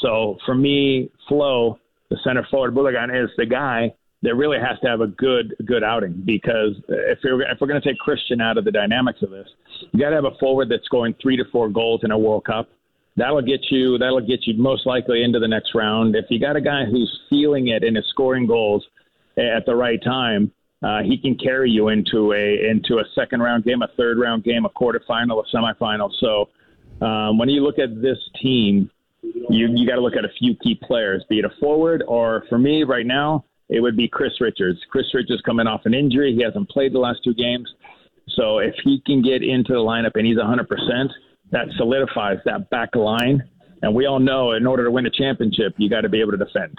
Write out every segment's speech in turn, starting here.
So for me, Flo, the center forward, Bulagan, is the guy that really has to have a good outing, because if we're going to take Christian out of the dynamics of this, you got to have a forward that's scoring 3 to 4 goals in a World Cup. That'll get you most likely into the next round. If you got a guy who's feeling it and is scoring goals at the right time, he can carry you into a second round game, a third round game, a quarterfinal, a semifinal. So when you look at this team, you got to look at a few key players, be it a forward, or for me right now, it would be Chris Richards. Chris Richards coming off an injury. He hasn't played the last 2 games. So if he can get into the lineup and he's 100%, that solidifies that back line. And we all know in order to win a championship, you got to be able to defend.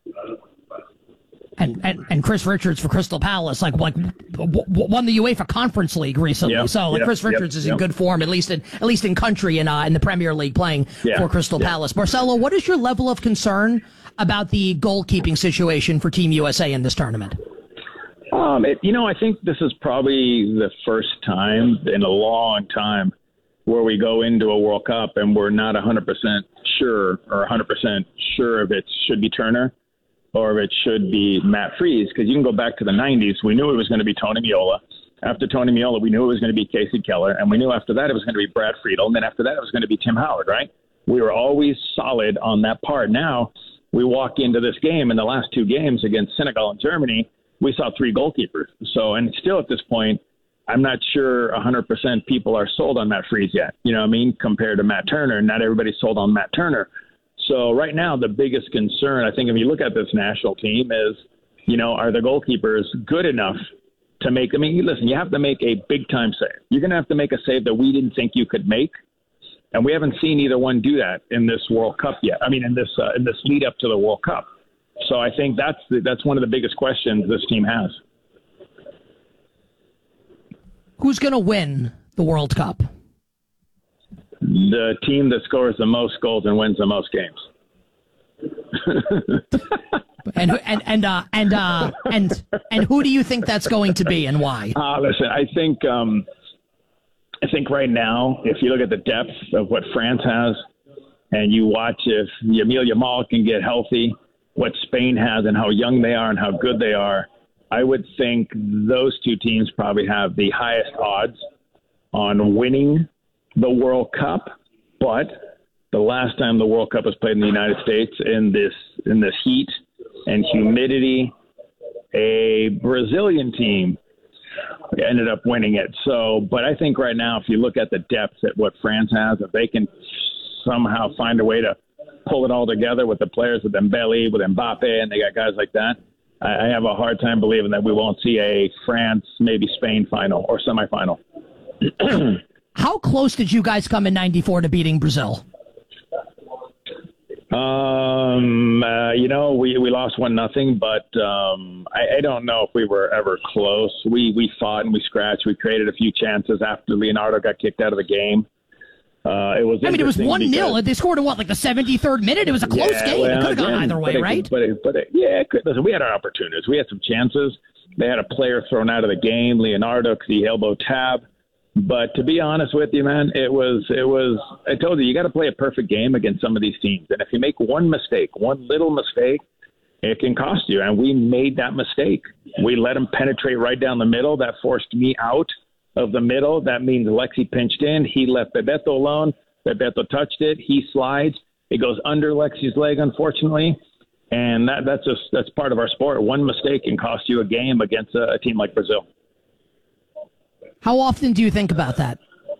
And Chris Richards for Crystal Palace, won the UEFA Conference League recently. Yep, Chris Richards is in good form, at least in country in the Premier League, playing for Crystal Palace. Marcelo, what is your level of concern about the goalkeeping situation for Team USA in this tournament? I think this is probably the first time in a long time where we go into a World Cup and we're not 100% sure if it should be Turner or if it should be Matt Freese, because you can go back to the 90s. We knew it was going to be Tony Meola. After Tony Meola, we knew it was going to be Casey Keller, and we knew after that it was going to be Brad Friedel, and then after that it was going to be Tim Howard, right? We were always solid on that part. Now we walk into this game, in the last 2 games against Senegal and Germany, we saw 3 goalkeepers. So, and still at this point, I'm not sure 100% people are sold on Matt Freese yet. You know what I mean? Compared to Matt Turner, not everybody's sold on Matt Turner. So right now, the biggest concern, I think, if you look at this national team is, are the goalkeepers good enough to make, listen, you have to make a big-time save. You're going to have to make a save that we didn't think you could make. And we haven't seen either one do that in this World Cup yet. In this lead up to the World Cup. So I think that's one of the biggest questions this team has. Who's going to win the World Cup? The team that scores the most goals and wins the most games. and who do you think that's going to be, and why? Listen, I think right now, if you look at the depth of what France has, and you watch if Yamil Yamal can get healthy, what Spain has and how young they are and how good they are, I would think those 2 teams probably have the highest odds on winning the World Cup. But the last time the World Cup was played in the United States in this heat and humidity, a Brazilian team ended up winning it. So, but I think right now, if you look at the depth at what France has, if they can somehow find a way to pull it all together with the players, with Dembele, with Mbappe, and they got guys like that, I have a hard time believing that we won't see a France, maybe Spain final or semifinal. How close did you guys come in '94 to beating Brazil? We lost 1-0, but I don't know if we were ever close. We fought and we scratched. We created a few chances after Leonardo got kicked out of the game. It was 1-0. They scored in the 73rd minute. It was a close game. It could have gone either way, right? It could. Listen, we had our opportunities. We had some chances. They had a player thrown out of the game, Leonardo, because he elbowed Tab. But to be honest with you, man, it was. I told you got to play a perfect game against some of these teams, and if you make one little mistake, it can cost you. And we made that mistake. We let them penetrate right down the middle. That forced me out of the middle. That means Lexi pinched in. He left Bebeto alone. Bebeto touched it. He slides. It goes under Lexi's leg, unfortunately. And that's part of our sport. One mistake can cost you a game against a team like Brazil. How often do you think about that?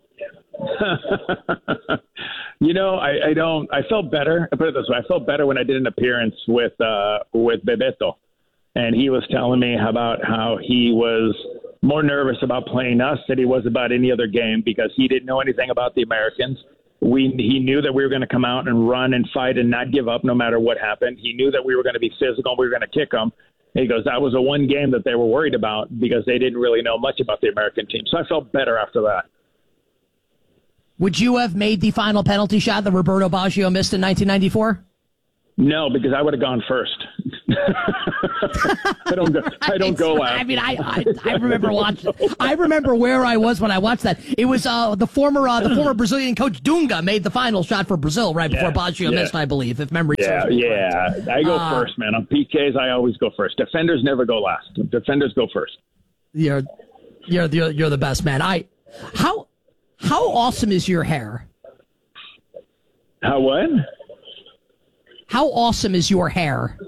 I don't. I felt better. I put it this way. I felt better when I did an appearance with Bebeto. And he was telling me about how he was more nervous about playing us than he was about any other game because he didn't know anything about the Americans. He knew that we were going to come out and run and fight and not give up no matter what happened. He knew that we were going to be physical. We were going to kick them. He goes, that was the one game that they were worried about because they didn't really know much about the American team. So I felt better after that. Would you have made the final penalty shot that Roberto Baggio missed in 1994? No, because I would have gone first. I don't go last. I mean, I remember watching. I remember where I was when I watched that. It was the former Brazilian coach Dunga made the final shot for Brazil right before Baggio missed, I believe, if memory serves me correct. I go first, man. On PKs, I always go first. Defenders never go last. Defenders go first. You're the best, man. How awesome is your hair? How what? How awesome is your hair?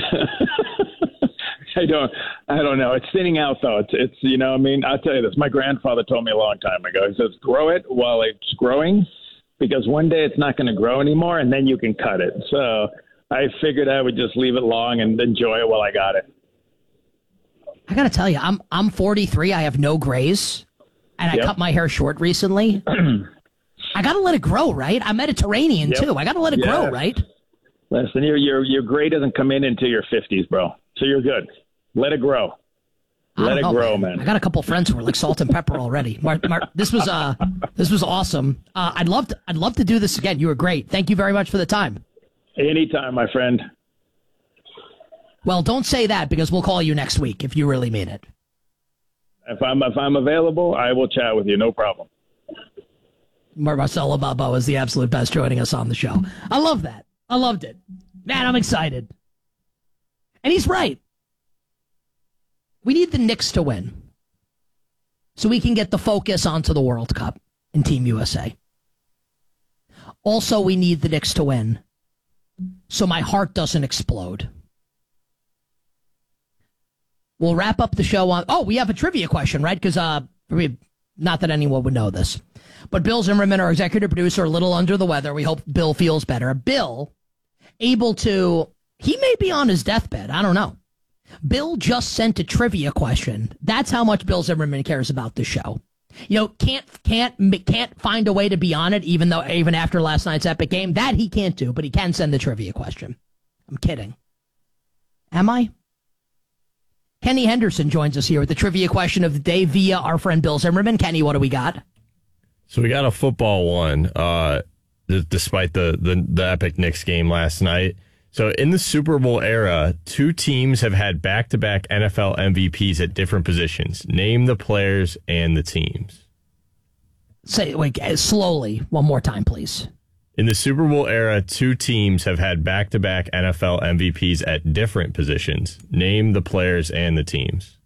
I don't know. It's thinning out though. It's you know, I mean, I'll tell you this. My grandfather told me a long time ago. He says, grow it while it's growing, because one day it's not going to grow anymore, and then you can cut it. So I figured I would just leave it long and enjoy it while I got it. I got to tell you, I'm 43. I have no grays, and I cut my hair short recently. I got to let it grow, right? I'm Mediterranean too. I got to let it grow, right? Listen, your gray doesn't come in until your 50s, bro. So you're good. Let it grow. Let it grow, man. I got a couple friends who are like salt and pepper already. Mark, this was awesome. I'd love to do this again. You were great. Thank you very much for the time. Anytime, my friend. Well, don't say that, because we'll call you next week if you really mean it. If I'm available, I will chat with you. No problem. Marcelo Balboa is the absolute best joining us on the show. I love that. I loved it. Man, I'm excited. And he's right. We need the Knicks to win so we can get the focus onto the World Cup and Team USA. Also, we need the Knicks to win so my heart doesn't explode. We'll wrap up the show on... Oh, we have a trivia question, right? Because, not that anyone would know this, but Bill Zimmerman, our executive producer, a little under the weather. We hope Bill feels better. Bill, able to... He may be on his deathbed. I don't know. Bill just sent a trivia question. That's how much Bill Zimmerman cares about the show. You know, can't find a way to be on it, even after last night's epic game. That he can't do, but he can send the trivia question. I'm kidding. Am I? Kenny Henderson joins us here with the trivia question of the day via our friend Bill Zimmerman. Kenny, what do we got? So we got a football one, despite the epic Knicks game last night. So in the Super Bowl era, two teams have had back-to-back NFL MVPs at different positions. Name the players and the teams. Say, wait, slowly, one more time, please. In the Super Bowl era, two teams have had back-to-back NFL MVPs at different positions. Name the players and the teams.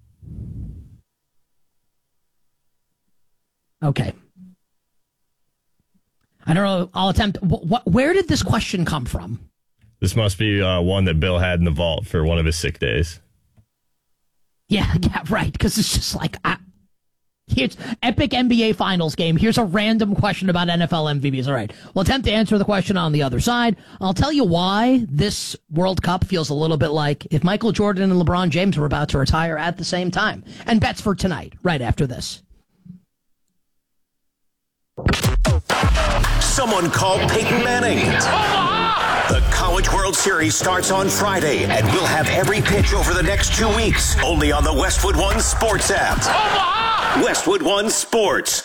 Okay. I don't know. I'll attempt. Where did this question come from? This must be one that Bill had in the vault for one of his sick days. Yeah, right. Because it's just like, here's epic NBA Finals game. Here's a random question about NFL MVPs. All right. We'll attempt to answer the question on the other side. I'll tell you why this World Cup feels a little bit like if Michael Jordan and LeBron James were about to retire at the same time. And bets for tonight, right after this. Someone call Peyton Manning. The College World Series starts on Friday, and we'll have every pitch over the next 2 weeks, only on the Westwood One Sports app. Westwood One Sports.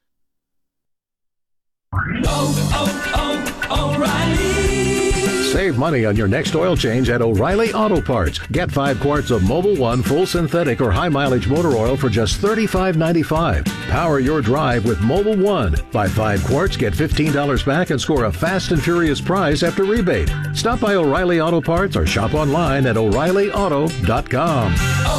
O'Reilly. Save money on your next oil change at O'Reilly Auto Parts. Get 5 quarts of Mobil 1 full synthetic or high mileage motor oil for just $35.95. Power your drive with Mobil 1. Buy 5 quarts, get $15 back, and score a fast and furious prize after rebate. Stop by O'Reilly Auto Parts or shop online at O'ReillyAuto.com.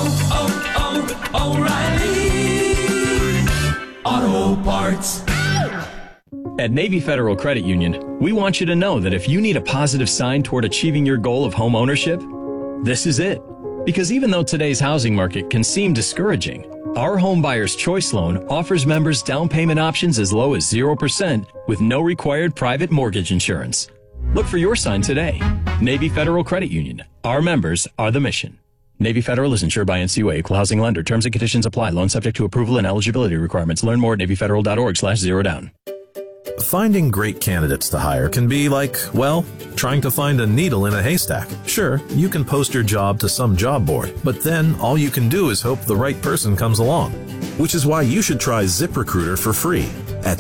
O'Reilly Auto Parts. At Navy Federal Credit Union, we want you to know that if you need a positive sign toward achieving your goal of home ownership, this is it. Because even though today's housing market can seem discouraging, our Home Buyer's Choice Loan offers members down payment options as low as 0% with no required private mortgage insurance. Look for your sign today. Navy Federal Credit Union. Our members are the mission. Navy Federal is insured by NCUA, equal housing lender. Terms and conditions apply. Loan subject to approval and eligibility requirements. Learn more at NavyFederal.org/zerodown. Finding great candidates to hire can be like, well, trying to find a needle in a haystack. Sure, you can post your job to some job board, but then all you can do is hope the right person comes along. Which is why you should try ZipRecruiter for free at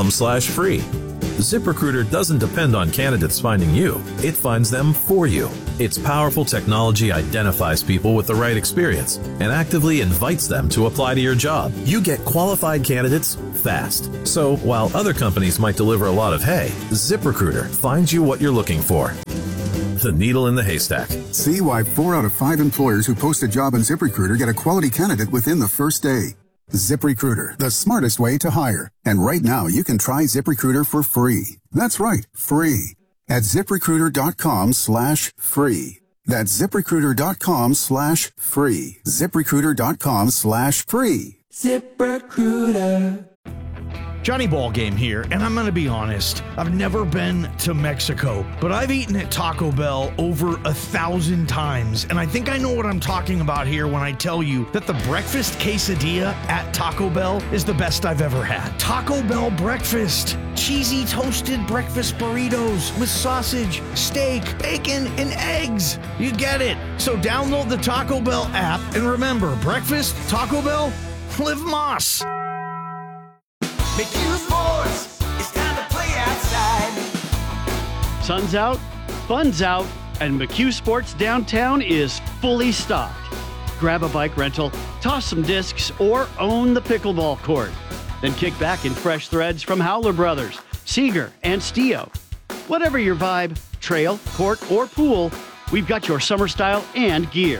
ZipRecruiter.com/free. ZipRecruiter doesn't depend on candidates finding you. It finds them for you. Its powerful technology identifies people with the right experience and actively invites them to apply to your job. You get qualified candidates fast. So while other companies might deliver a lot of hay, ZipRecruiter finds you what you're looking for. The needle in the haystack. See why 4 out of 5 employers who post a job on ZipRecruiter get a quality candidate within the first day. ZipRecruiter, the smartest way to hire. And right now, you can try ZipRecruiter for free. That's right, free. At ZipRecruiter.com/free. That's ZipRecruiter.com/free. ZipRecruiter.com/free. ZipRecruiter. Johnny Ballgame here, and I'm going to be honest. I've never been to Mexico, but I've eaten at Taco Bell over 1,000 times, and I think I know what I'm talking about here when I tell you that the breakfast quesadilla at Taco Bell is the best I've ever had. Taco Bell breakfast. Cheesy toasted breakfast burritos with sausage, steak, bacon, and eggs. You get it. So download the Taco Bell app, and remember, breakfast, Taco Bell, live Moss. McHugh Sports, it's time to play outside. Sun's out, fun's out, and McHugh Sports downtown is fully stocked. Grab a bike rental, toss some discs, or own the pickleball court. Then kick back in fresh threads from Howler Brothers, Seeger, and Stio. Whatever your vibe, trail, court, or pool, we've got your summer style and gear.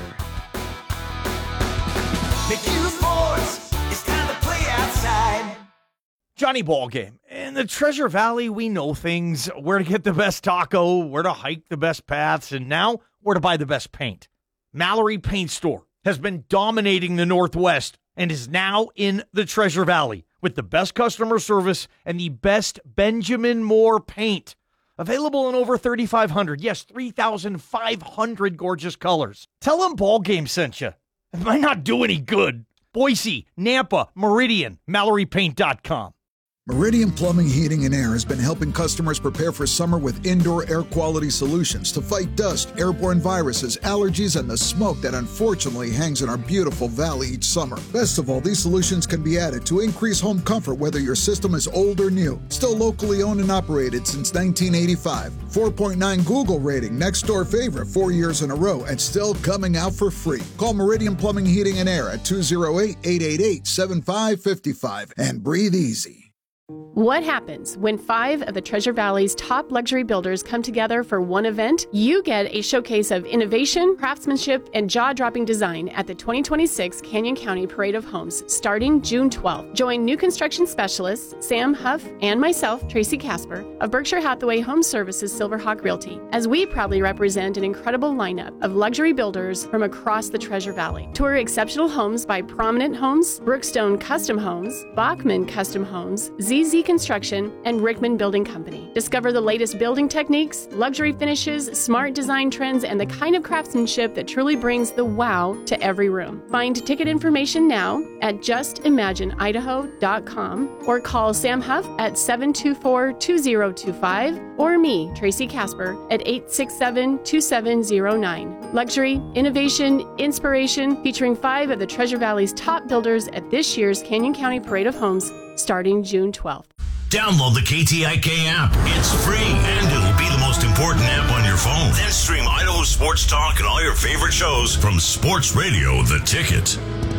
McHugh Sports, it's time to play outside. Johnny Ballgame. In the Treasure Valley, we know things. Where to get the best taco, where to hike the best paths, and now where to buy the best paint. Mallory Paint Store has been dominating the Northwest and is now in the Treasure Valley with the best customer service and the best Benjamin Moore paint. Available in over 3,500, yes, 3,500 gorgeous colors. Tell them Ballgame sent you. It might not do any good. Boise, Nampa, Meridian, MalloryPaint.com. Meridian Plumbing, Heating, and Air has been helping customers prepare for summer with indoor air quality solutions to fight dust, airborne viruses, allergies, and the smoke that unfortunately hangs in our beautiful valley each summer. Best of all, these solutions can be added to increase home comfort whether your system is old or new. Still locally owned and operated since 1985. 4.9 Google rating, next door favorite 4 years in a row, and still coming out for free. Call Meridian Plumbing, Heating, and Air at 208-888-7555 and breathe easy. What happens when 5 of the Treasure Valley's top luxury builders come together for one event? You get a showcase of innovation, craftsmanship, and jaw-dropping design at the 2026 Canyon County Parade of Homes starting June 12th. Join new construction specialists Sam Huff and myself, Tracy Casper, of Berkshire Hathaway Home Services Silverhawk Realty, as we proudly represent an incredible lineup of luxury builders from across the Treasure Valley. Tour exceptional homes by Prominent Homes, Brookstone Custom Homes, Bachman Custom Homes, ZZ Construction, and Rickman Building Company. Discover the latest building techniques, luxury finishes, smart design trends, and the kind of craftsmanship that truly brings the wow to every room. Find ticket information now at justimagineidaho.com or call Sam Huff at 724-2025 or me, Tracy Casper, at 867-2709. Luxury, innovation, inspiration, featuring 5 of the Treasure Valley's top builders at this year's Canyon County Parade of Homes starting June 12th. Download the KTIK app. It's free, and it'll be the most important app on your phone. Then stream Idaho Sports Talk and all your favorite shows from Sports Radio The Ticket.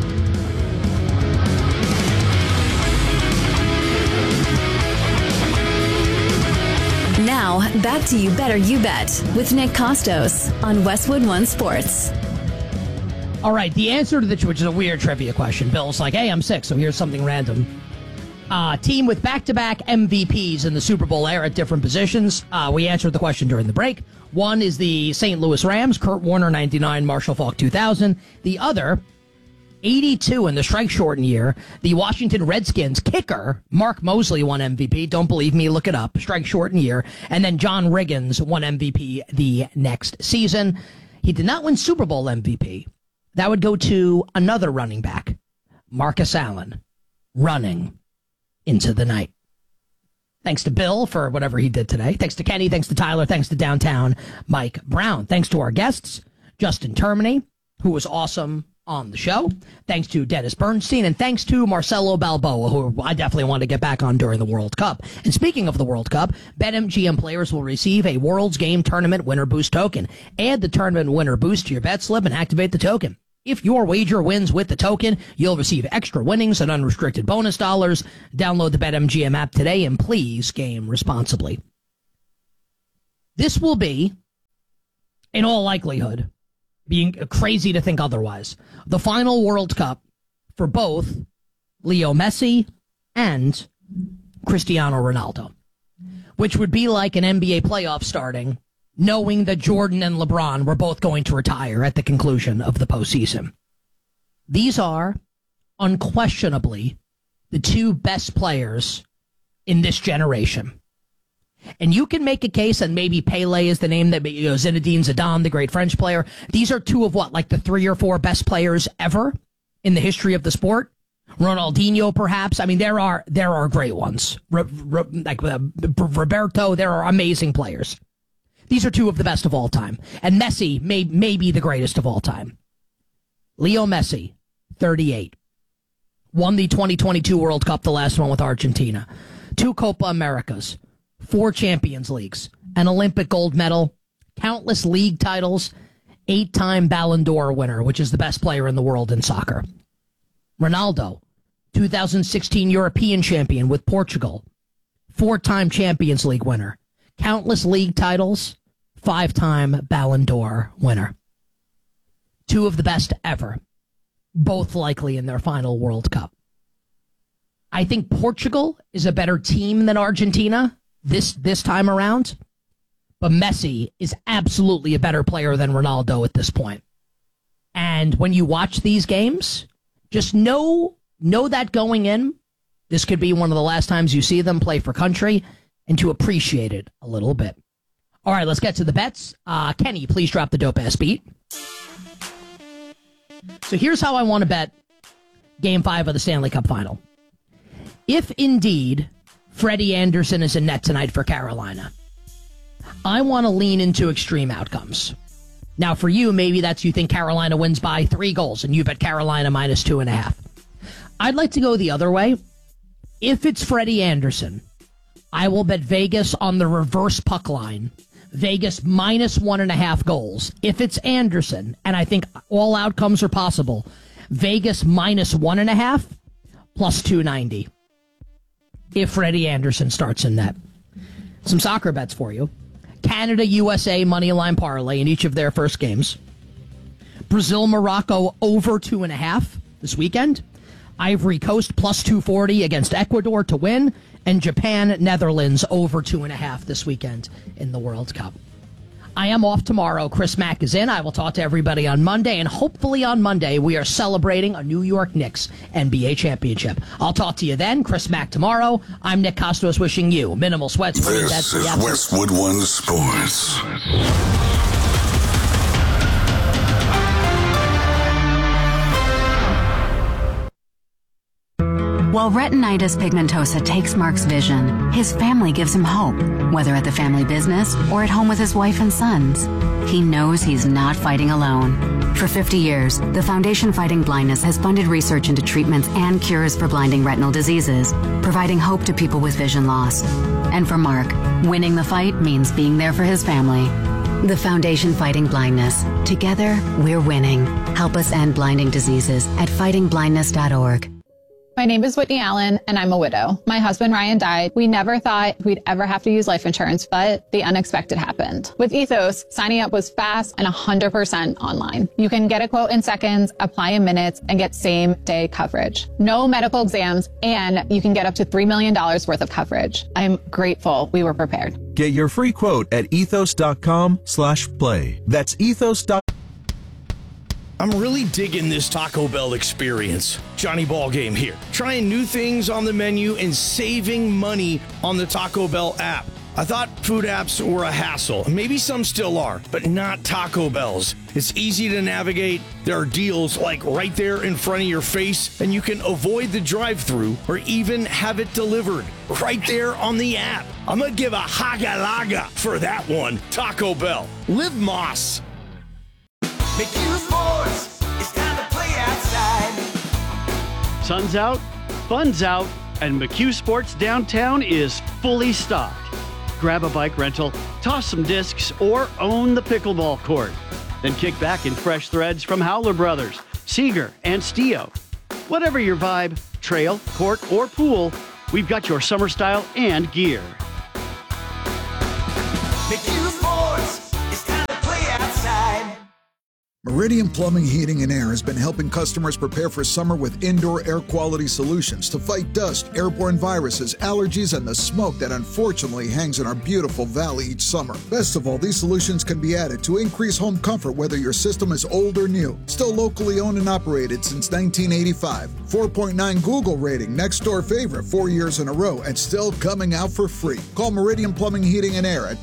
Now, back to You Better You Bet with Nick Costos on Westwood One Sports. All right, the answer to which is a weird trivia question. Bill's like, hey, I'm sick, so here's something random. Team with back-to-back MVPs in the Super Bowl era at different positions. We answered the question during the break. One is the St. Louis Rams, Kurt Warner, 99, Marshall Faulk, 2000. The other, 82 in the strike-shortened year, the Washington Redskins kicker, Mark Mosley, won MVP. Don't believe me, look it up. Strike-shortened year. And then John Riggins won MVP the next season. He did not win Super Bowl MVP. That would go to another running back, Marcus Allen, running into the night. Thanks to Bill for whatever he did today. Thanks to Kenny. Thanks to Tyler. Thanks to Downtown Mike Brown. Thanks to our guests, Justin Termini, who was awesome on the show. Thanks to Dennis Bernstein, and thanks to Marcelo Balboa, who I definitely want to get back on during the World Cup. And speaking of the World Cup, BetMGM players will receive a World's Game Tournament Winner Boost token. Add the Tournament Winner Boost to your bet slip and activate the token. If your wager wins with the token, you'll receive extra winnings and unrestricted bonus dollars. Download the BetMGM app today and please game responsibly. This will be, in all likelihood, being crazy to think otherwise, the final World Cup for both Leo Messi and Cristiano Ronaldo, which would be like an NBA playoff starting, knowing that Jordan and LeBron were both going to retire at the conclusion of the postseason. These are unquestionably the two best players in this generation. And you can make a case, and maybe Pele is the name that, Zinedine Zidane, the great French player. These are two of like the 3 or 4 best players ever in the history of the sport. Ronaldinho, perhaps. I mean, there are great ones. Like Roberto, there are amazing players. These are two of the best of all time. And Messi may be the greatest of all time. Leo Messi, 38. Won the 2022 World Cup, the last one with Argentina. 2 Copa Americas. 4 Champions Leagues, an Olympic gold medal, countless league titles, 8-time Ballon d'Or winner, which is the best player in the world in soccer. Ronaldo, 2016 European champion with Portugal, 4-time Champions League winner, countless league titles, 5-time Ballon d'Or winner. 2 of the best ever, both likely in their final World Cup. I think Portugal is a better team than Argentina this time around, but Messi is absolutely a better player than Ronaldo at this point. And when you watch these games, just know that going in, this could be one of the last times you see them play for country, and to appreciate it a little bit. All right, let's get to the bets. Kenny, please drop the dope-ass beat. So here's how I want to bet Game 5 of the Stanley Cup Final. If indeed Freddie Anderson is in net tonight for Carolina, I want to lean into extreme outcomes. Now, for you, maybe that's you think Carolina wins by 3 goals, and you bet Carolina minus 2.5. I'd like to go the other way. If it's Freddie Anderson, I will bet Vegas on the reverse puck line. Vegas minus 1.5 goals. If it's Anderson, and I think all outcomes are possible, Vegas minus 1.5 plus 290. If Freddie Anderson starts in net. Some soccer bets for you. Canada, USA, moneyline parlay in each of their first games. Brazil, Morocco, over 2.5 this weekend. Ivory Coast, plus 240 against Ecuador to win. And Japan, Netherlands, over 2.5 this weekend in the World Cup. I am off tomorrow. Chris Mack is in. I will talk to everybody on Monday, and hopefully on Monday we are celebrating a New York Knicks NBA championship. I'll talk to you then. Chris Mack tomorrow. I'm Nick Costos wishing you minimal sweats. This is Westwood One Sports. While retinitis pigmentosa takes Mark's vision, his family gives him hope, whether at the family business or at home with his wife and sons. He knows he's not fighting alone. For 50 years, the Foundation Fighting Blindness has funded research into treatments and cures for blinding retinal diseases, providing hope to people with vision loss. And for Mark, winning the fight means being there for his family. The Foundation Fighting Blindness. Together, we're winning. Help us end blinding diseases at fightingblindness.org. My name is Whitney Allen, and I'm a widow. My husband, Ryan, died. We never thought we'd ever have to use life insurance, but the unexpected happened. With Ethos, signing up was fast and 100% online. You can get a quote in seconds, apply in minutes, and get same-day coverage. No medical exams, and you can get up to $3 million worth of coverage. I'm grateful we were prepared. Get your free quote at ethos.com/play. That's ethos.com. I'm really digging this Taco Bell experience. Johnny Ballgame here. Trying new things on the menu and saving money on the Taco Bell app. I thought food apps were a hassle. Maybe some still are, but not Taco Bell's. It's easy to navigate. There are deals like right there in front of your face, and you can avoid the drive-thru or even have it delivered right there on the app. I'm going to give a haga-laga for that one. Taco Bell. Live Moss. McHugh Sports, it's time to play Sun's out, fun's out, and McHugh Sports Downtown is fully stocked. Grab a bike rental, toss some discs, or own the pickleball court. Then kick back in fresh threads from Howler Brothers, Seeger, and Stio. Whatever your vibe, trail, court, or pool, we've got your summer style and gear. McHugh Sports, it's time to play outside. Meridian Plumbing, Heating, and Air has been helping customers prepare for summer with indoor air quality solutions to fight dust, airborne viruses, allergies, and the smoke that unfortunately hangs in our beautiful valley each summer. Best of all, these solutions can be added to increase home comfort whether your system is old or new. Still locally owned and operated since 1985. 4.9 Google rating, next door favorite 4 years in a row, and still coming out for free. Call Meridian Plumbing, Heating, and Air at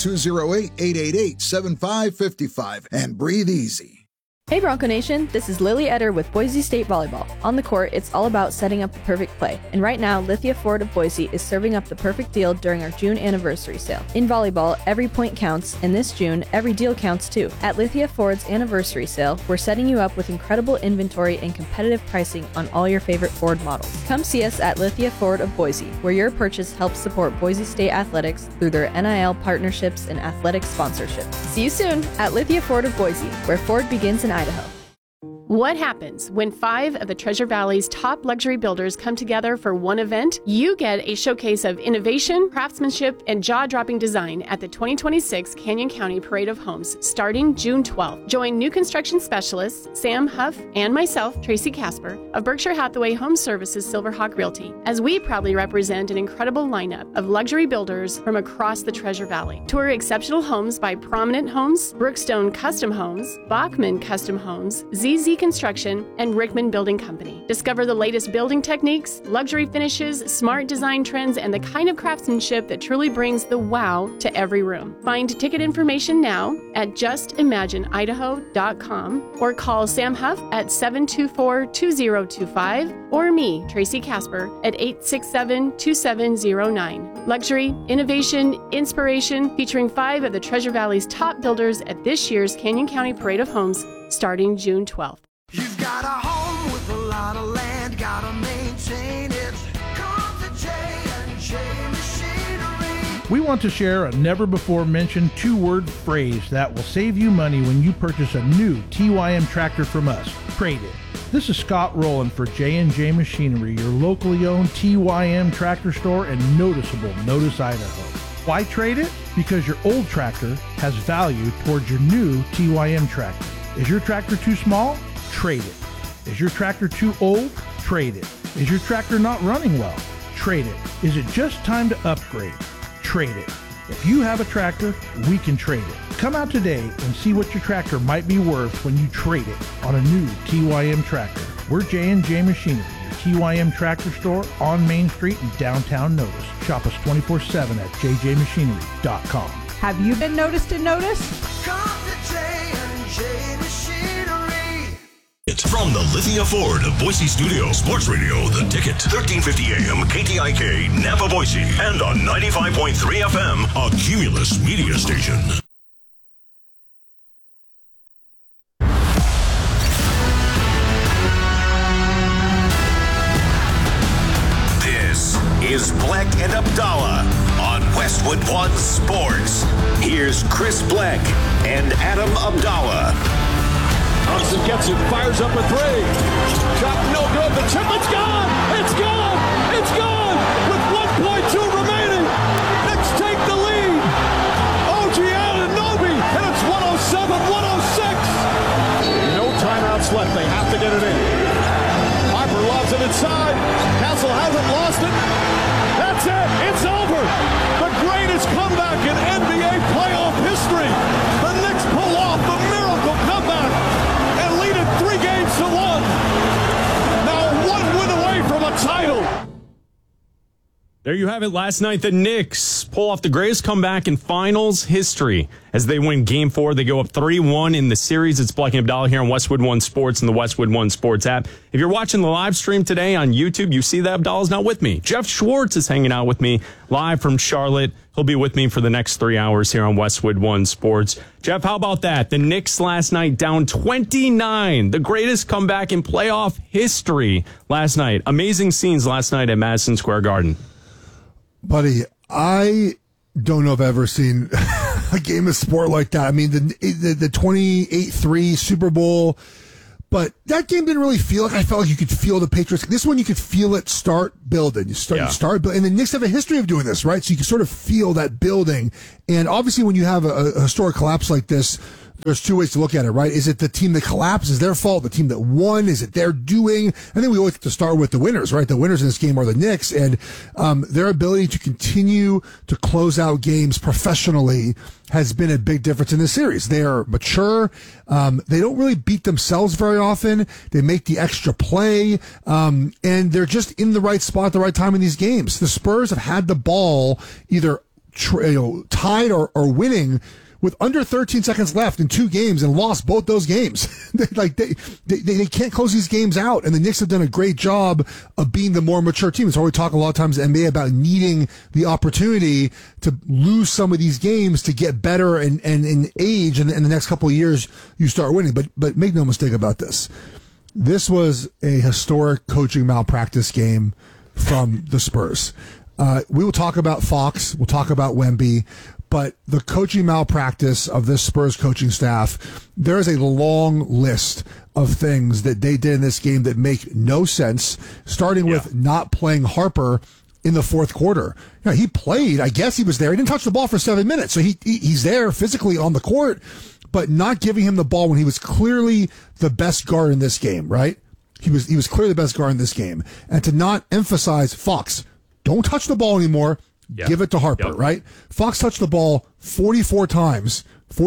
208-888-7555 and breathe easy. Hey Bronco Nation, this is Lily Eder with Boise State Volleyball. On the court, it's all about setting up the perfect play. And right now, Lithia Ford of Boise is serving up the perfect deal during our June anniversary sale. In volleyball, every point counts, and this June, every deal counts too. At Lithia Ford's anniversary sale, we're setting you up with incredible inventory and competitive pricing on all your favorite Ford models. Come see us at Lithia Ford of Boise, where your purchase helps support Boise State athletics through their NIL partnerships and athletic sponsorship. See you soon at Lithia Ford of Boise, where Ford begins in Idaho. What happens when 5 of the Treasure Valley's top luxury builders come together for one event? You get a showcase of innovation, craftsmanship, and jaw-dropping design at the 2026 Canyon County Parade of Homes starting June 12th. Join new construction specialists Sam Huff and myself, Tracy Casper, of Berkshire Hathaway Home Services Silverhawk Realty, as we proudly represent an incredible lineup of luxury builders from across the Treasure Valley. Tour exceptional homes by Prominent Homes, Brookstone Custom Homes, Bachman Custom Homes, ZZ Construction, and Rickman Building Company. Discover the latest building techniques, luxury finishes, smart design trends, and the kind of craftsmanship that truly brings the wow to every room. Find ticket information now at justimagineidaho.com or call Sam Huff at 724-2025 or me, Tracy Casper, at 867-2709. Luxury, innovation, inspiration, featuring 5 of the Treasure Valley's top builders at this year's Canyon County Parade of Homes starting June 12th. You've got a home with a lot of land, gotta maintain it. Come to J&J Machinery. We want to share a never-before-mentioned 2-word phrase that will save you money when you purchase a new TYM tractor from us. Trade it. This is Scott Rowland for J&J Machinery, your locally owned TYM tractor store in noticeable Notice, Idaho. Why trade it? Because your old tractor has value towards your new TYM tractor. Is your tractor too small? Trade it. Is your tractor too old? Trade it. Is your tractor not running well? Trade it. Is it just time to upgrade? Trade it. If you have a tractor, we can trade it. Come out today and see what your tractor might be worth when you trade it on a new TYM tractor. We're J&J Machinery, your TYM tractor store on Main Street in downtown Notice. Shop us 24/7 at jjmachinery.com. Have you been noticed and noticed? Come to J&J Machinery. From the Lithia Ford of Boise Studio, Sports Radio, The Ticket, 1350 AM, KTIK, Napa, Boise, and on 95.3 FM, a Cumulus media station. This is Bleck and Abdallah on Westwood One Sports. Here's Chris Bleck and Adam Abdallah. Thompson gets it, fires up a 3. Shot no good. The tip, it's gone! It's gone! It's gone! With 1.2 remaining. Knicks take the lead. OG Anunoby, and it's 107-106. No timeouts left. They have to get it in. Harper lobs it inside. Castle hasn't lost it. That's it. It's over. The greatest comeback in NBA playoff history. The Knicks pull off the miracle comeback. 3-1. Now 1 win away from a title. There you have it. Last night, the Knicks pull off the greatest comeback in finals history as they win Game 4. They go up 3-1 in the series. It's Bleck and Abdallah here on Westwood One Sports and the Westwood One Sports app. If you're watching the live stream today on YouTube, you see that Abdallah's not with me. Jeff Schwartz is hanging out with me live from Charlotte He'll be with me for the next 3 hours here on Westwood One Sports. Jeff, how about that? The Knicks last night down 29, the greatest comeback in playoff history last night. Amazing scenes last night at Madison Square Garden. Buddy, I don't know if I've ever seen a game of sport like that. I mean, the 28-3 Super Bowl, but that game didn't really feel like, I felt like you could feel the Patriots. This one, you could feel it start building. You start building. And the Knicks have a history of doing this, right? So you can sort of feel that building. And obviously when you have a historic collapse like this, there's two ways to look at it, right? Is it the team that collapsed? Is their fault? The team that won? Is it their doing? I think we always have to start with the winners, right? The winners in this game are the Knicks, and their ability to continue to close out games professionally has been a big difference in this series. They are mature. They don't really beat themselves very often. They make the extra play, and they're just in the right spot at the right time in these games. The Spurs have had the ball either tied or winning with under 13 seconds left in 2 games and lost both those games. They can't close these games out. And the Knicks have done a great job of being the more mature team. It's why we talk a lot of times in the NBA about needing the opportunity to lose some of these games to get better and in age. And in the next couple of years, you start winning. But make no mistake about this. This was a historic coaching malpractice game from the Spurs. We will talk about Fox. We'll talk about Wemby. But the coaching malpractice of this Spurs coaching staff, there is a long list of things that they did in this game that make no sense, starting with not playing Harper in the fourth quarter. He played. I guess he was there. He didn't touch the ball for 7 minutes, so he's there physically on the court, but not giving him the ball when he was clearly the best guard in this game, right? He was clearly the best guard in this game. And to not emphasize, Fox, don't touch the ball anymore. Give it to Harper, right? Fox touched the ball 44 times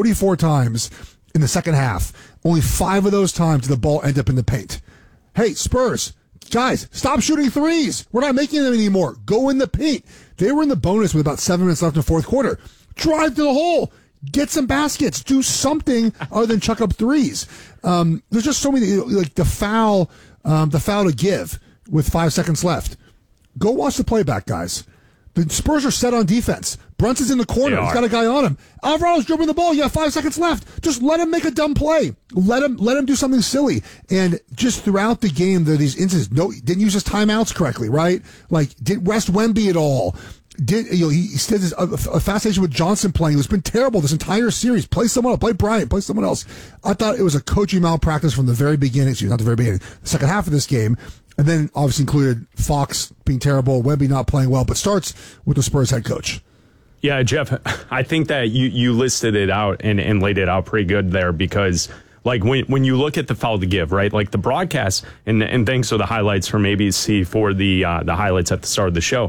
in the second half. Only 5 of those times did the ball end up in the paint. Hey, Spurs, guys, stop shooting threes. We're not making them anymore. Go in the paint. They were in the bonus with about 7 minutes left in the fourth quarter. Drive to the hole. Get some baskets. Do something other than chuck up threes. There's just so many, like the foul to give with 5 seconds left. Go watch the playback, guys. The Spurs are set on defense. Brunson's in the corner. He's got a guy on him. Alvaro's dribbling the ball. You have 5 seconds left. Just let him make a dumb play. Let him do something silly. And just throughout the game, there are these instances. No, didn't use his timeouts correctly, right? Like, didn't rest Wemby at all. He did a fascination with Johnson playing. It's been terrible this entire series. Play someone else. Play Bryant. Play someone else. I thought it was a coaching malpractice from the very beginning. Excuse me, not the very beginning. The second half of this game. And then obviously included Fox being terrible, Wemby not playing well, but starts with the Spurs head coach. Yeah, Jeff, I think that you listed it out and laid it out pretty good there because, like, when you look at the foul to give, right, like the broadcast, and thanks to the highlights from ABC for the highlights at the start of the show,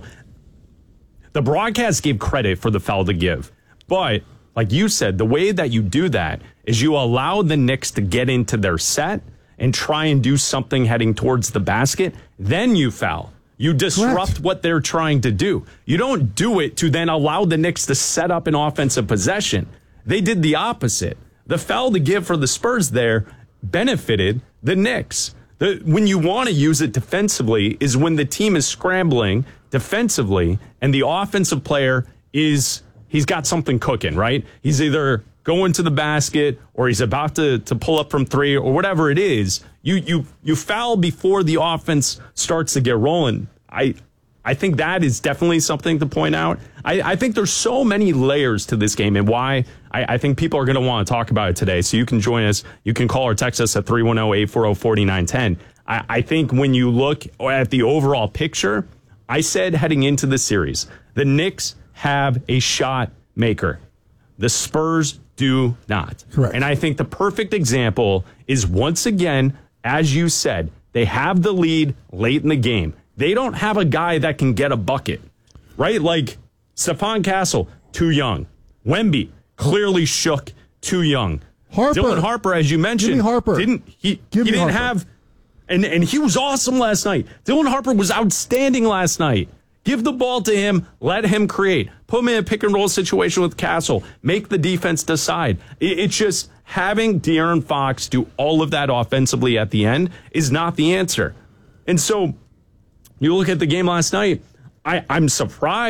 the broadcast gave credit for the foul to give. But, like you said, the way that you do that is you allow the Knicks to get into their set and try and do something heading towards the basket, then you foul. You disrupt what they're trying to do. You don't do it to then allow the Knicks to set up an offensive possession. They did the opposite. The foul to give for the Spurs there benefited the Knicks. When you want to use it defensively is when the team is scrambling defensively and the offensive player he's got something cooking, right? He's either going to the basket or he's about to pull up from 3 or whatever it is. You foul before the offense starts to get rolling. I think that is definitely something to point out. I think there's so many layers to this game and why I think people are going to want to talk about it today. So you can join us. You can call or text us at 310-840-4910. I think when you look at the overall picture, I said heading into the series, the Knicks have a shot maker. The Spurs do not. Correct. And I think the perfect example is, once again, as you said, they have the lead late in the game. They don't have a guy that can get a bucket, right? Like Stephon Castle, too young. Wemby, clearly shook, too young. Dylan Harper, as you mentioned, Give me Harper. He didn't have, and he was awesome last night. Dylan Harper was outstanding last night. Give the ball to him. Let him create. Put him in a pick-and-roll situation with Castle. Make the defense decide. It's just having De'Aaron Fox do all of that offensively at the end is not the answer. And so you look at the game last night, I'm surprised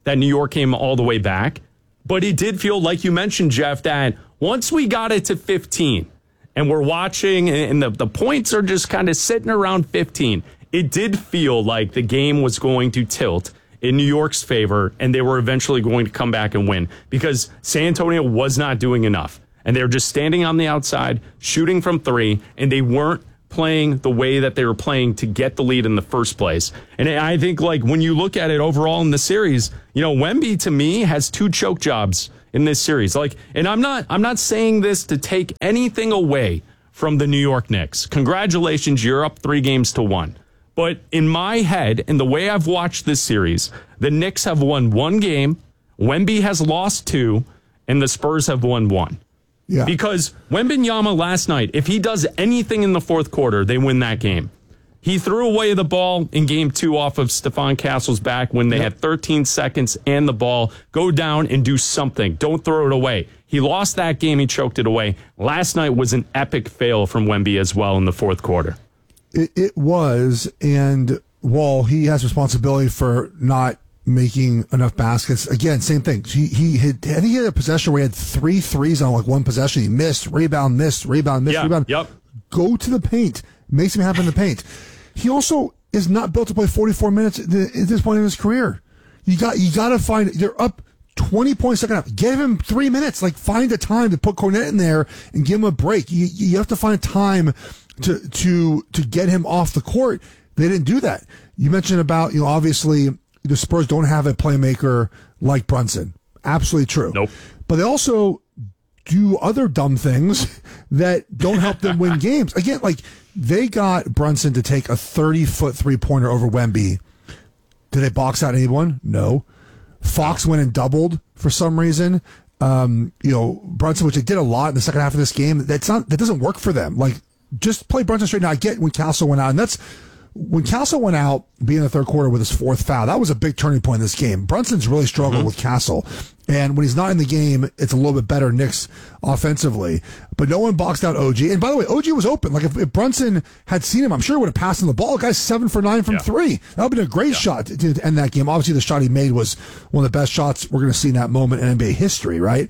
that New York came all the way back. But it did feel, like you mentioned, Jeff, that once we got it to 15 and we're watching and the points are just kind of sitting around 15, it did feel like the game was going to tilt in New York's favor and they were eventually going to come back and win because San Antonio was not doing enough. And they were just standing on the outside, shooting from three, and they weren't playing the way that they were playing to get the lead in the first place. And I think, like, when you look at it overall in the series, you know, Wemby to me has 2 choke jobs in this series. Like, and I'm not saying this to take anything away from the New York Knicks. Congratulations, you're up 3-1. But in my head, and the way I've watched this series, the Knicks have won 1 game, Wemby has lost 2, and the Spurs have won 1. Yeah. Because Wembanyama last night, if he does anything in the fourth quarter, they win that game. He threw away the ball in game 2 off of Stephon Castle's back when they had 13 seconds and the ball. Go down and do something. Don't throw it away. He lost that game. He choked it away. Last night was an epic fail from Wemby as well in the fourth quarter. It was, and while he has responsibility for not making enough baskets. Again, same thing. He had a possession where he had 3 threes on like one possession. He missed, rebound. Yep. Go to the paint. Makes him happen in the paint. He also is not built to play 44 minutes at this point in his career. You got to find, you're up 20 points second half. Give him 3 minutes. Like, find a time to put Cornette in there and give him a break. You have to find time to get him off the court. They didn't do that. You mentioned about, obviously the Spurs don't have a playmaker like Brunson. Absolutely true. Nope. But they also do other dumb things that don't help them win games. Again, like, they got Brunson to take a 30-foot three-pointer over Wemby. Did they box out anyone? No. Fox went and doubled for some reason. Brunson, which they did a lot in the second half of this game, that doesn't work for them. Like, just play Brunson straight. Now, I get when Castle went out, and that's when Castle went out, being in the third quarter with his 4th foul. That was a big turning point in this game. Brunson's really struggled with Castle, and when he's not in the game, it's a little bit better Knicks offensively. But no one boxed out OG. And by the way, OG was open. Like, if Brunson had seen him, I'm sure he would have passed him the ball. The guy's 7 for 9 from 3. That would have been a great shot to end that game. Obviously, the shot he made was one of the best shots we're going to see in that moment in NBA history, right?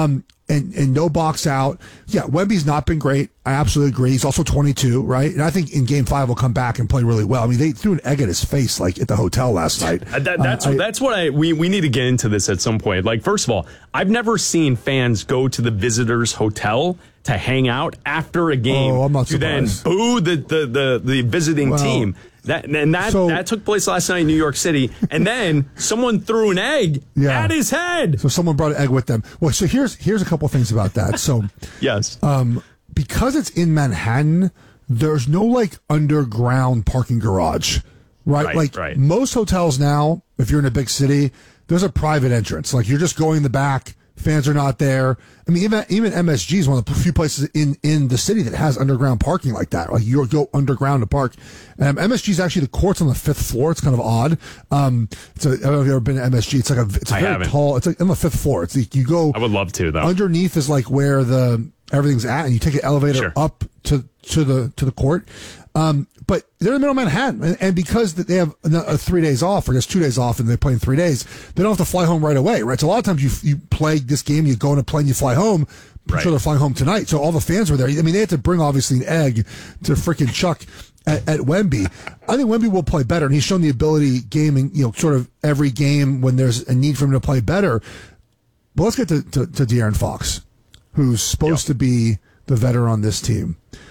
And no box out. Yeah, Wemby's not been great. I absolutely agree. He's also 22, right? And I think in Game 5 he'll come back and play really well. I mean, they threw an egg at his face like at the hotel last night. That's what we need to get into this at some point. Like, first of all, I've never seen fans go to the visitors' hotel to hang out after a game to then boo the visiting team. That took place last night in New York City, and then someone threw an egg at his head. So someone brought an egg with them. Well, so here's a couple things about that. So yes, because it's in Manhattan, there's no like underground parking garage, right? Like most hotels now, if you're in a big city, there's a private entrance. Like, you're just going in the back. Fans are not there. I mean, even MSG is one of the few places in the city that has underground parking like that. Like, you go underground to park. MSG is actually, the court's on the 5th floor. It's kind of odd. I don't know if you've ever been to MSG. It's like very tall. It's like on the 5th floor. It's like you go. I would love to, though. Underneath is like where everything's at, and you take an elevator up to the court. But they're in the middle of Manhattan, and because they have 3 days off, or just 2 days off, and they play in 3 days, they don't have to fly home right away, right? So a lot of times you play this game, you go on a plane, you fly home. I'm sure they're flying home tonight. So all the fans were there. I mean, they had to bring, obviously, an egg to freaking Chuck at Wemby. I think Wemby will play better, and he's shown the ability gaming, sort of every game when there's a need for him to play better. But let's get to De'Aaron Fox, who's supposed to be the veteran on this team.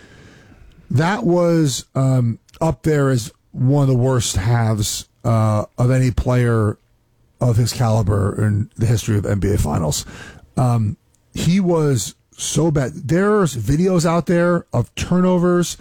That was up there as one of the worst halves of any player of his caliber in the history of NBA Finals. He was so bad. There's videos out there of turnovers,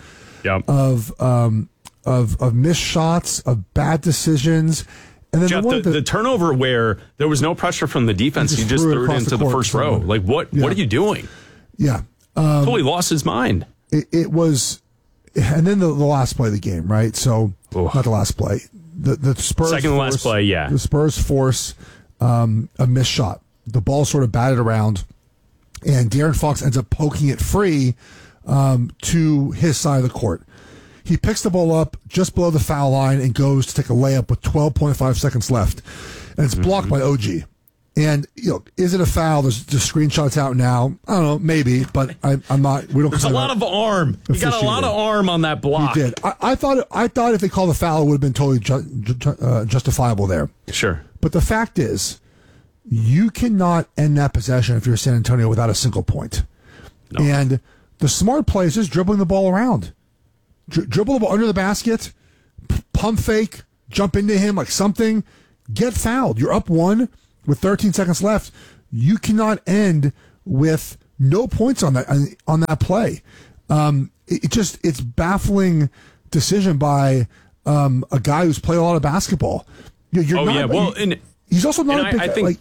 of missed shots, of bad decisions. And then Jeff, the turnover where there was no pressure from the defense, he just threw it into the first row. Like, what are you doing? Yeah. Totally lost his mind. It was... And then the last play of the game, right? So, not the last play. The Spurs... Second to last play, yeah. The Spurs force a missed shot. The ball sort of batted around, and De'Aaron Fox ends up poking it free to his side of the court. He picks the ball up just below the foul line and goes to take a layup with 12.5 seconds left. and it's blocked by OG. And, is it a foul? There's screenshots out now. I don't know, maybe, but I'm not. We don't. There's a lot of arm. You got a lot of arm on that block. He did. I thought if they called the foul, it would have been totally justifiable there. Sure. But the fact is, you cannot end that possession if you're San Antonio without a single point. No. And the smart play is just dribbling the ball around. Dribble the ball under the basket, pump fake, jump into him like something, get fouled. You're up 1 with 13 seconds left. You cannot end with no points on that play. It's baffling decision by a guy who's played a lot of basketball. He's also not a big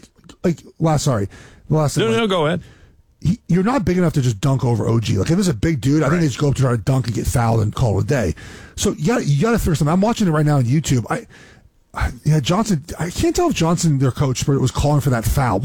the last thing. No, go ahead. You're not big enough to just dunk over OG. Like, if it's a big dude, I think they just go up to try to dunk and get fouled and call it a day. So you got to figure something. I'm watching it right now on YouTube. Johnson. I can't tell if Johnson, their coach, but it was calling for that foul.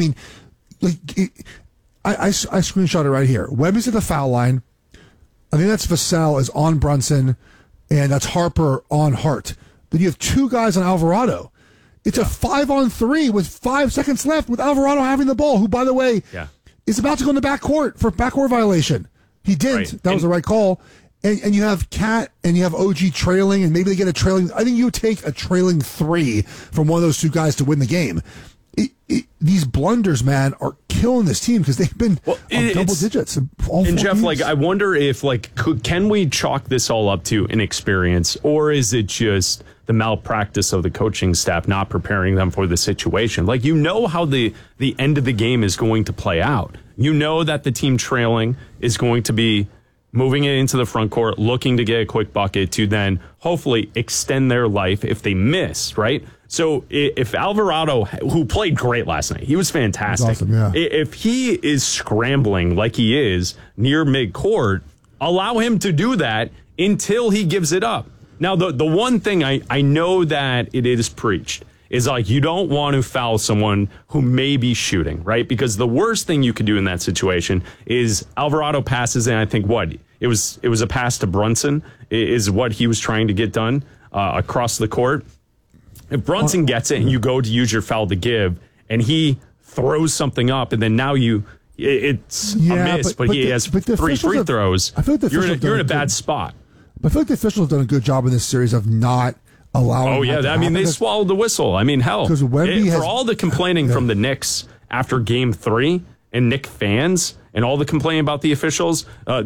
I screenshot it right here. Wemby's at the foul line. I think that's Vassell is on Brunson, and that's Harper on Hart. Then you have 2 guys on Alvarado. It's a 5-on-3 with 5 seconds left with Alvarado having the ball, who, by the way, is about to go in the backcourt for backcourt violation. He didn't. Right. That was the right call. And you have Cat and you have OG trailing, and maybe they get a trailing. I think you would take a trailing 3 from one of those 2 guys to win the game. These blunders, man, are killing this team because they've been double digits. And Jeff, games. I wonder if, can we chalk this all up to inexperience, or is it just the malpractice of the coaching staff not preparing them for the situation? How the end of the game is going to play out. You know that the team trailing is going to be moving it into the front court, looking to get a quick bucket to then hopefully extend their life if they miss, right? So if Alvarado, who played great last night, he was fantastic. Awesome, yeah. If he is scrambling like he is near midcourt, allow him to do that until he gives it up. Now, the one thing I know that it is preached is you don't want to foul someone who may be shooting, right? Because the worst thing you could do in that situation is Alvarado passes, and I think it was a pass to Brunson is what he was trying to get done across the court. If Brunson gets it and you go to use your foul to give, and he throws something up, and then now it's a miss, but he has 3 free throws, I feel like you're in a bad spot. But I feel like the officials have done a good job in this series of not allowing. Oh yeah, they swallowed the whistle. Hell, for all the complaining from the Knicks after Game 3 and Knick fans and all the complaining about the officials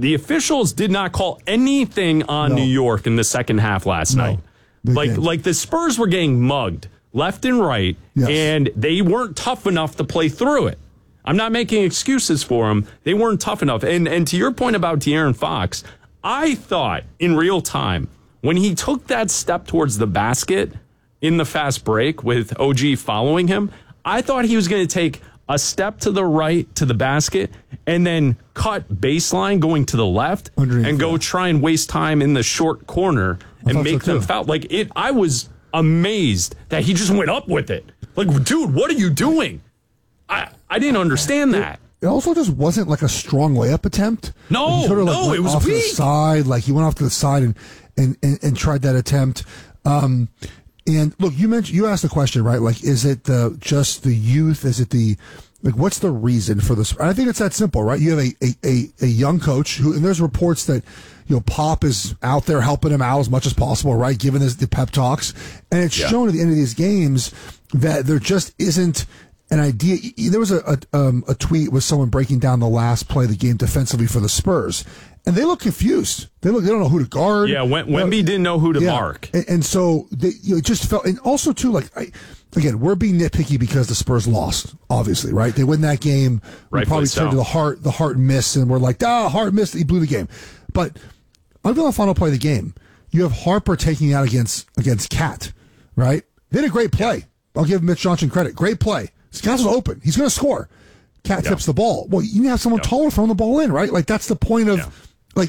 did not call anything on New York in the second half last night. The Spurs were getting mugged left and right, and they weren't tough enough to play through it. I'm not making excuses for them. They weren't tough enough. And to your point about De'Aaron Fox, I thought in real time when he took that step towards the basket in the fast break with OG following him, I thought he was going to take a step to the right to the basket and then cut baseline going to the left and go try and waste time in the short corner and make them foul. I was amazed that he just went up with it. Dude, what are you doing? I didn't understand that. It also just wasn't a strong layup attempt. No, it was off weak. To the side, he went off to the side and tried that attempt. And look, you asked the question, right? Is it just the youth? Is it what's the reason for this? I think it's that simple, right? You have a young coach and there's reports that, Pop is out there helping him out as much as possible, right? Giving the pep talks. And it's shown at the end of these games that there just isn't an idea. There was a tweet with someone breaking down the last play of the game defensively for the Spurs, and they look confused. They don't know who to guard. Yeah, Wemby didn't know who to mark, and so it just felt. And also too, again, we're being nitpicky because the Spurs lost. Obviously, right? They win that game. We probably turned to the Hart miss, and we're like, Hart missed. He blew the game. But on the final play of the game, you have Harper taking out against Cat, right? They had a great play. Yeah. I'll give Mitch Johnson credit. Great play. Castle's open. He's going to score. Cat tips the ball. Well, you need to have someone taller throwing the ball in, right? That's the point of,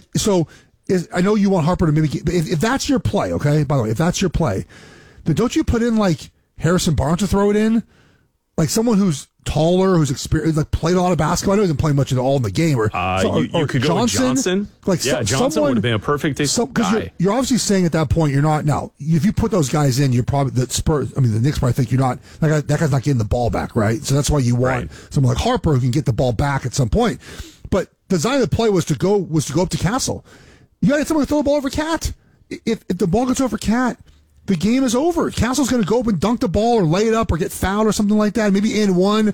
I know you want Harper to mimic it, but if that's your play, okay? By the way, if that's your play, then don't you put in, Harrison Barnes to throw it in? Someone who's taller, who's experienced, like played a lot of basketball. I know he didn't play much at all in the game. Or you could go with Johnson. Like Johnson would have been a perfect guy. You're obviously saying at that point you're not. Now, if you put those guys in, you're probably the Knicks probably think you're not. That guy's not getting the ball back, right? So that's why you want someone like Harper who can get the ball back at some point. But the design of the play was to go up to Castle. You got to get someone to throw the ball over Cat. If the ball gets over Cat, the game is over. Castle's going to go up and dunk the ball or lay it up or get fouled or something like that. Maybe in one.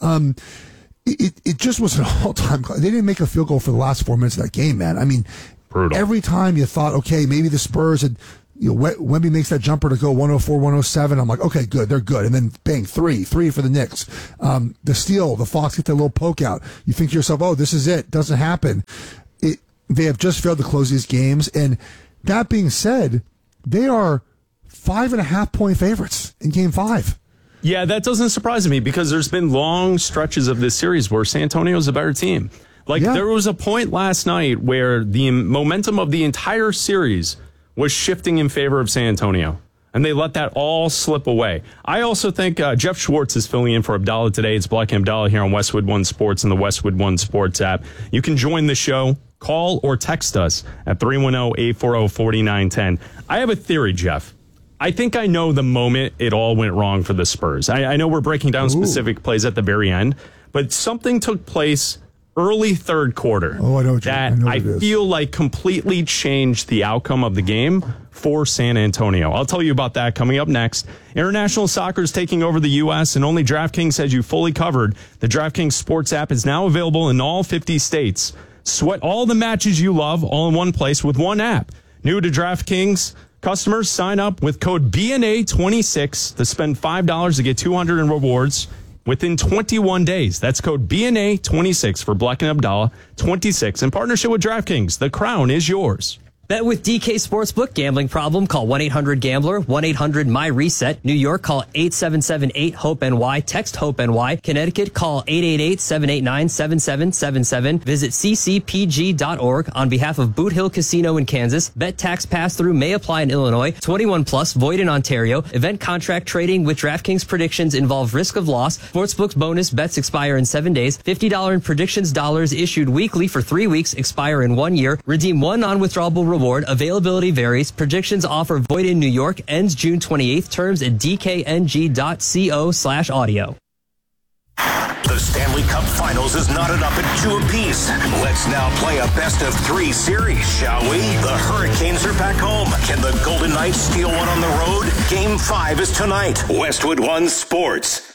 It just was an all-time. They didn't make a field goal for the last 4 minutes of that game, man. I mean, brutal. Every time you thought, okay, maybe the Spurs had, Wemby makes that jumper to go 104, 107. I'm like, okay, good, they're good. And then bang, three for the Knicks. The steal, the Fox get that little poke out. You think to yourself, oh, this is it. Doesn't happen. They have just failed to close these games. And that being said, they are 5.5 point favorites in Game 5. Yeah, that doesn't surprise me because there's been long stretches of this series where San Antonio's a better team. There was a point last night where the momentum of the entire series was shifting in favor of San Antonio, and they let that all slip away. I also think Jeff Schwartz is filling in for Abdallah today. It's Black and Abdallah here on Westwood One Sports and the Westwood One Sports app. You can join the show. Call or text us at 310-840-4910. I have a theory, Jeff. I think I know the moment it all went wrong for the Spurs. I know we're breaking down specific plays at the very end, but something took place early third quarter I feel like completely changed the outcome of the game for San Antonio. I'll tell you about that coming up next. International soccer is taking over the U.S., and only DraftKings has you fully covered. The DraftKings Sports app is now available in all 50 states. Sweat all the matches you love all in one place with one app. New to DraftKings, customers sign up with code BNA26 to spend $5 to get $200 in rewards within 21 days. That's code BNA26 for Black and Abdallah 26 in partnership with DraftKings. The crown is yours. Bet with DK Sportsbook. Gambling problem? Call 1-800-GAMBLER. 1-800-MY-RESET. New York, call 877-8-HOPE-NY. Text HOPE-NY. Connecticut, call 888-789-7777. Visit ccpg.org on behalf of Boot Hill Casino in Kansas. Bet tax pass-through may apply in Illinois. 21 plus, void in Ontario. Event contract trading with DraftKings predictions involve risk of loss. Sportsbook's bonus bets expire in 7 days. $50 in predictions dollars issued weekly for 3 weeks, expire in 1 year. Redeem one non-withdrawable reward. Availability varies. Predictions offer void in New York. Ends June 28th. Terms at dkng.co/audio. The Stanley Cup Finals is knotted up at 2 apiece. Let's now play a best-of-3 series, shall we? The Hurricanes are back home. Can the Golden Knights steal one on the road? Game 5 is tonight. Westwood One Sports.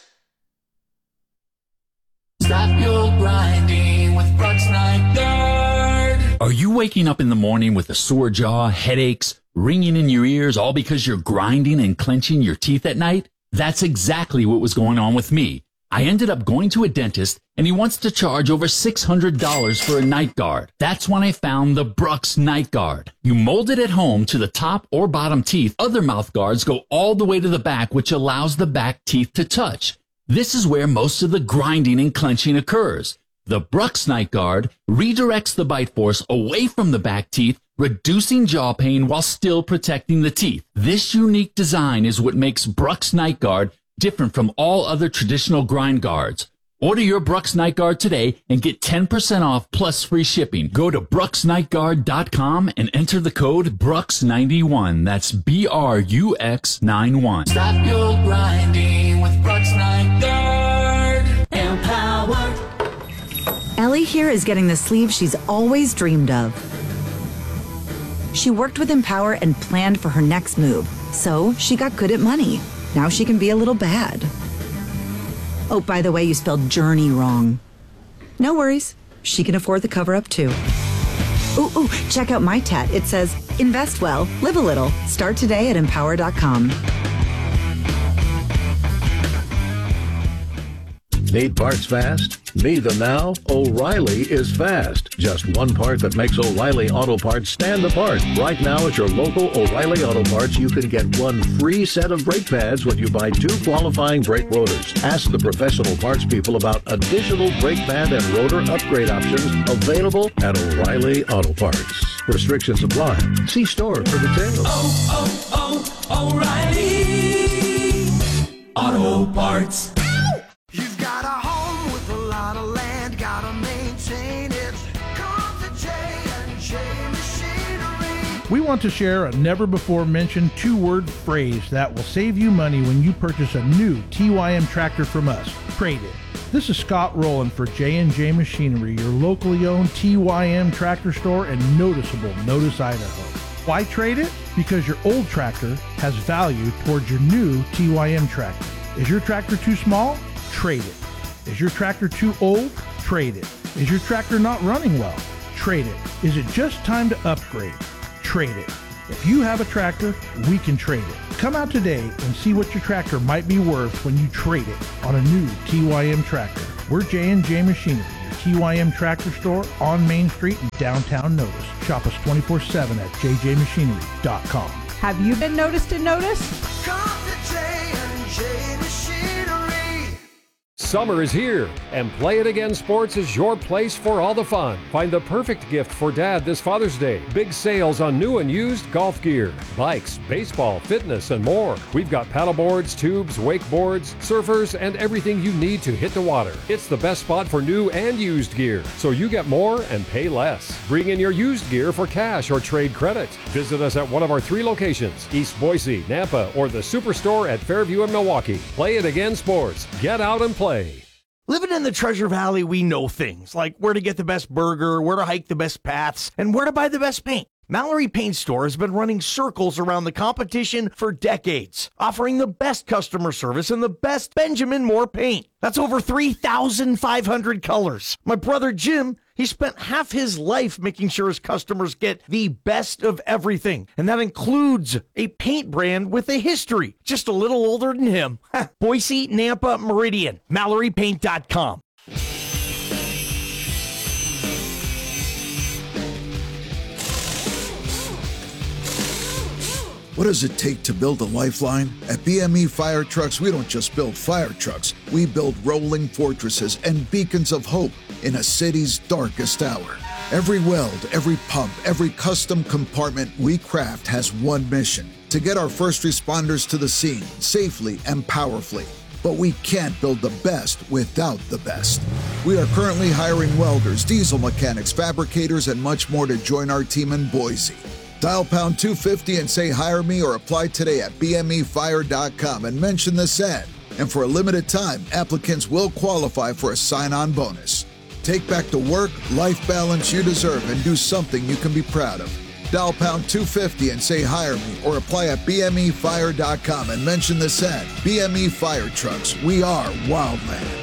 Stop your grinding with Brooks Nygaard. Are you waking up in the morning with a sore jaw, headaches, ringing in your ears, all because you're grinding and clenching your teeth at night? That's exactly what was going on with me. I ended up going to a dentist, and he wants to charge over $600 for a night guard. That's when I found the Brooks Night Guard. You mold it at home to the top or bottom teeth. Other mouth guards go all the way to the back, which allows the back teeth to touch. This is where most of the grinding and clenching occurs. The Brooks Night Guard redirects the bite force away from the back teeth, reducing jaw pain while still protecting the teeth. This unique design is what makes Brooks Night Guard different from all other traditional grind guards. Order your Brooks Night Guard today and get 10% off plus free shipping. Go to brooksnightguard.com and enter the code BROOKS91. That's BRUX91. Stop your grinding with Brooks Nygaard. Empower. Ellie here is getting the sleeve she's always dreamed of. She worked with Empower and planned for her next move, so she got good at money. Now she can be a little bad. Oh, by the way, you spelled journey wrong. No worries. She can afford the cover-up, too. Ooh, check out my tat. It says, invest well, live a little. Start today at empower.com. Need parts fast? Need them now? O'Reilly is fast. Just one part that makes O'Reilly Auto Parts stand apart. Right now at your local O'Reilly Auto Parts, you can get one free set of brake pads when you buy 2 qualifying brake rotors. Ask the professional parts people about additional brake pad and rotor upgrade options available at O'Reilly Auto Parts. Restrictions apply. See store for details. O'Reilly Auto Parts. You've got a home. We want to share a never-before-mentioned two-word phrase that will save you money when you purchase a new TYM tractor from us. Trade it. This is Scott Rowland for J&J Machinery, your locally owned TYM tractor store in noticeable Notice, Idaho. Why trade it? Because your old tractor has value towards your new TYM tractor. Is your tractor too small? Trade it. Is your tractor too old? Trade it. Is your tractor not running well? Trade it. Is it just time to upgrade? Trade it. If you have a tractor, we can trade it. Come out today and see what your tractor might be worth when you trade it on a new TYM tractor. We're J&J Machinery, your TYM tractor store on Main Street in downtown Notice. Shop us 24/7 at jjmachinery.com. Have you been noticed and noticed? Come to J&J Machinery. Summer is here, and Play It Again Sports is your place for all the fun. Find the perfect gift for Dad this Father's Day. Big sales on new and used golf gear, bikes, baseball, fitness, and more. We've got paddleboards, tubes, wakeboards, surfers, and everything you need to hit the water. It's the best spot for new and used gear, so you get more and pay less. Bring in your used gear for cash or trade credit. Visit us at one of our 3 locations, East Boise, Nampa, or the Superstore at Fairview and Milwaukee. Play It Again Sports. Get out and play. Living in the Treasure Valley, we know things like where to get the best burger, where to hike the best paths, and where to buy the best paint. Mallory Paint Store has been running circles around the competition for decades, offering the best customer service and the best Benjamin Moore paint. That's over 3,500 colors. My brother Jim, he spent half his life making sure his customers get the best of everything, and that includes a paint brand with a history, just a little older than him. Boise, Nampa, Meridian, MalloryPaint.com. What does it take to build a lifeline? At BME Fire Trucks, we don't just build fire trucks. We build rolling fortresses and beacons of hope in a city's darkest hour. Every weld, every pump, every custom compartment we craft has one mission: to get our first responders to the scene safely and powerfully. But we can't build the best without the best. We are currently hiring welders, diesel mechanics, fabricators, and much more to join our team in Boise. Dial pound 250 and say hire me, or apply today at bmefire.com and mention this ad. And for a limited time, applicants will qualify for a sign-on bonus. Take back the work, life balance you deserve and do something you can be proud of. Dial pound 250 and say hire me, or apply at bmefire.com and mention this ad. BME Fire Trucks, we are Wildland.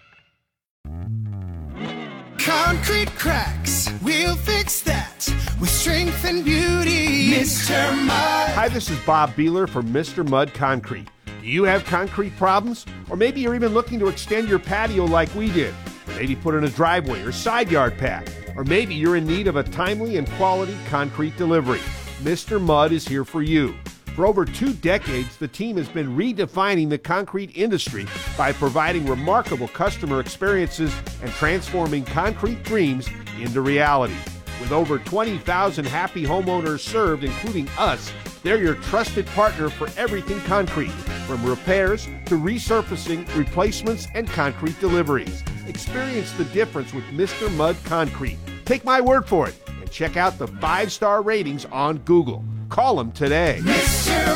Concrete cracks, we'll fix that with strength and beauty. Mr. Mud. Hi, this is Bob Beeler from Mr. Mud Concrete. Do you have concrete problems? Or maybe you're even looking to extend your patio like we did. Or maybe put in a driveway or side yard pack. Or maybe you're in need of a timely and quality concrete delivery. Mr. Mud is here for you. For over 2 decades, the team has been redefining the concrete industry by providing remarkable customer experiences and transforming concrete dreams into reality. With over 20,000 happy homeowners served, including us, they're your trusted partner for everything concrete, from repairs to resurfacing, replacements, and concrete deliveries. Experience the difference with Mr. Mud Concrete. Take my word for it and check out the 5-star ratings on Google. Call them today. Mr.